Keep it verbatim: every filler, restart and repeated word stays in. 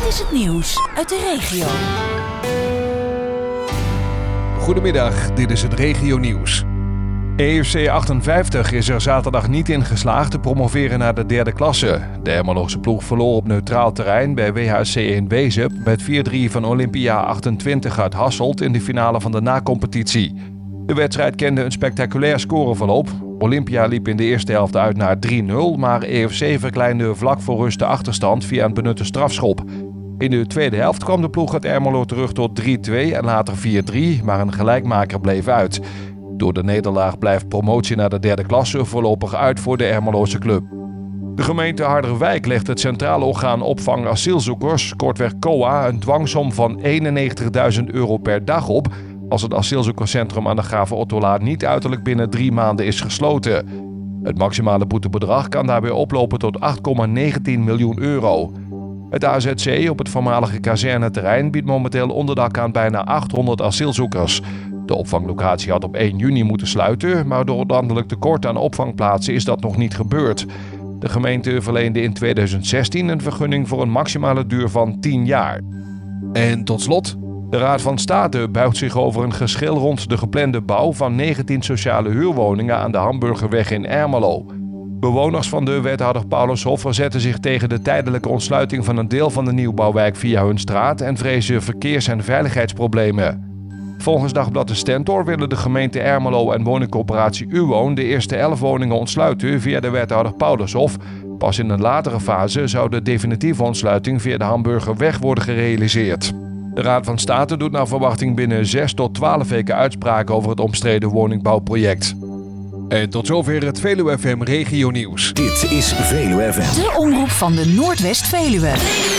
is het nieuws uit de regio. Goedemiddag, dit is het regionieuws. E F C achtenvijftig is er zaterdag niet in geslaagd te promoveren naar de derde klasse. De Ermeloze ploeg verloor op neutraal terrein bij W H C in Wezep met vier drie van Olympia achtentwintig uit Hasselt in de finale van de na-competitie. De wedstrijd kende een spectaculair scoreverloop. Olympia liep in de eerste helft uit naar drie nul, maar E F C verkleinde vlak voor rust de achterstand via een benutte strafschop. In de tweede helft kwam de ploeg uit Ermelo terug tot drie twee en later vier drie, maar een gelijkmaker bleef uit. Door de nederlaag blijft promotie naar de derde klasse voorlopig uit voor de Ermeloze club. De gemeente Harderwijk legt het Centrale Orgaan Opvang Asielzoekers, kortweg C O A, een dwangsom van eenennegentigduizend euro per dag op als het asielzoekerscentrum aan de Grave Ottolaan niet uiterlijk binnen drie maanden is gesloten. Het maximale boetebedrag kan daarbij oplopen tot acht komma negentien miljoen euro. Het A Z C op het voormalige kazerneterrein biedt momenteel onderdak aan bijna achthonderd asielzoekers. De opvanglocatie had op één juni moeten sluiten, maar door het landelijk tekort aan opvangplaatsen is dat nog niet gebeurd. De gemeente verleende in tweeduizend zestien een vergunning voor een maximale duur van tien jaar. En tot slot, de Raad van State buigt zich over een geschil rond de geplande bouw van negentien sociale huurwoningen aan de Hamburgerweg in Ermelo. Bewoners van de wethouder Paulushof verzetten zich tegen de tijdelijke ontsluiting van een deel van de nieuwbouwwijk via hun straat en vrezen verkeers- en veiligheidsproblemen. Volgens Dagblad de Stentor willen de gemeente Ermelo en woningcorporatie Uwoon de eerste elf woningen ontsluiten via de wethouder Paulushof. Pas in een latere fase zou de definitieve ontsluiting via de Hamburgerweg worden gerealiseerd. De Raad van State doet naar verwachting binnen zes tot twaalf weken uitspraak over het omstreden woningbouwproject. En tot zover het Veluwe F M regionieuws. Dit is Veluwe F M. De omroep van de Noordwest-Veluwe.